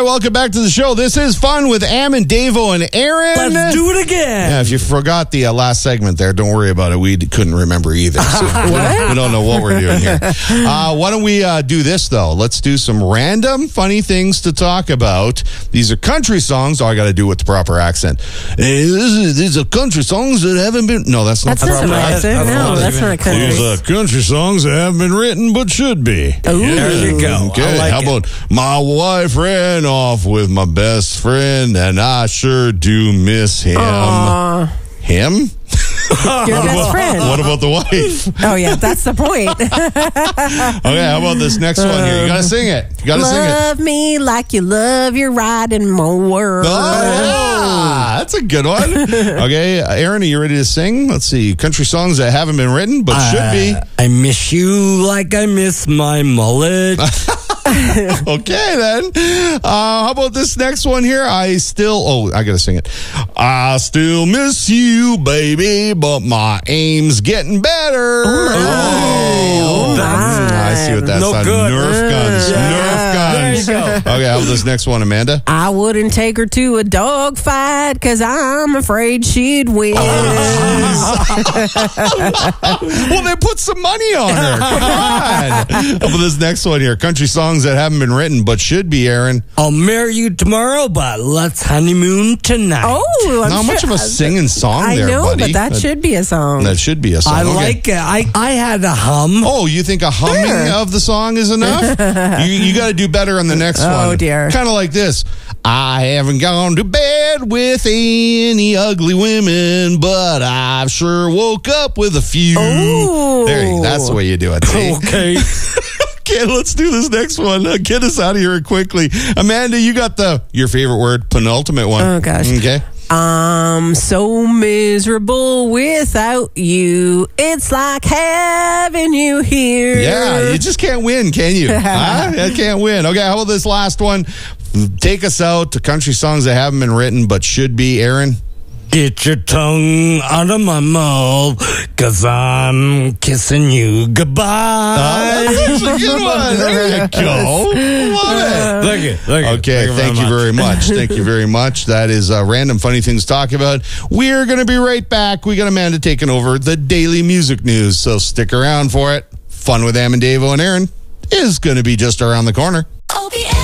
welcome back to the show. This is Fun with Am and Davo and Aaron. Let's do it again. Yeah, if you forgot the last segment there, don't worry about it. We couldn't remember either. So we don't know what we're doing here. Why don't we do this, though? Let's do some random funny things to talk about. These are country songs. All I got to do with the proper accent. These are country songs that haven't been... No, that's not the proper accent. No, that's not a country. These are country songs that haven't been written but should be. Ooh. There you go. Okay, I like how about my wife ran off with my best friend and I sure do miss him. Him? Your best friend. What about the wife? Oh, yeah, that's the point. Okay, how about this next one here? You gotta sing it. You gotta sing it. Love me like you love your riding mower. Oh, yeah. That's a good one. Okay, Aaron, are you ready to sing? Let's see. Country songs that haven't been written but should be. I miss you like I miss my mullet. Okay, then. How about this next one here? I gotta sing it. I still miss you, baby, but my aim's getting better. I see what that's on. good. Nerf guns. Nerf guns. There you go. Okay, how about this next one, Amanda? I wouldn't take her to a dog fight because I'm afraid she'd win. Well, then put some money on her. Come on. How about this next one here? Country songs that haven't been written but should be, Aaron. I'll marry you tomorrow, but let's honeymoon tonight. Oh, I'm Not much of a singing song I there, know, buddy. but that should be a song. That should be a song. I Okay. like it. I had a hum. Oh, you think a humming of the song is enough? you got to do better on the next one. Oh, dear. Kind of like this. I haven't gone to bed with any ugly women, but I've sure woke up with a few. Oh. There you go. That's the way you do it. See? Okay. Okay, let's do this next one. Get us out of here quickly. Amanda, you got your favorite word, penultimate one. Oh, gosh. Okay. I'm so miserable without you. It's like having you here. Yeah, you just can't win, can you? Huh? You can't win. Okay, how about this last one? Take us out to country songs that haven't been written but should be, Aaron. Get your tongue out of my mouth, 'cause I'm kissing you goodbye. That's a good one. There you go. Love it. Look it. Okay, thank you very much. Thank you very much. That is random funny things to talk about. We're going to be right back. We got Amanda taking over the daily music news, so stick around for it. Fun with Am and Davo and Aaron is going to be just around the corner.